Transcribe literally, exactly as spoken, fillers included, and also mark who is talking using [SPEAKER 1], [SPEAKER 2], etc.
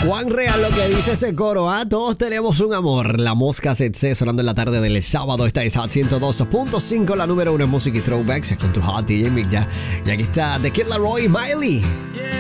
[SPEAKER 1] Cuán real lo que dice ese coro, ¿ah? Todos tenemos un amor. La Mosca Z Z sonando en la tarde del sábado. Esta es Hot ciento dos punto cinco, la número uno en música y throwbacks con tu Hot D J Mick ya. Y aquí está The Kid Laroi y Miley.